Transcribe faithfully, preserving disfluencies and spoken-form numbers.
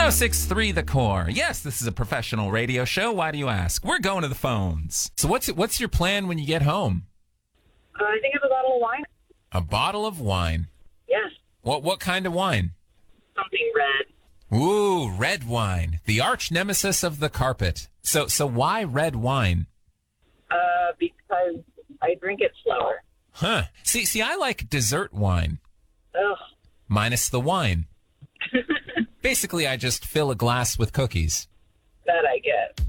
six three The Core. Yes, this is a professional radio show. Why do you ask? We're going to the phones. So what's what's your plan when you get home? Uh, I think it's a bottle of wine. A bottle of wine. Yes. What what kind of wine? Something red. Ooh, red wine. The arch nemesis of the carpet. So so why red wine? Uh, because I drink it slower. Huh. See, see, I like dessert wine. Ugh. Minus the wine. Basically, I just fill a glass with cookies. That I get.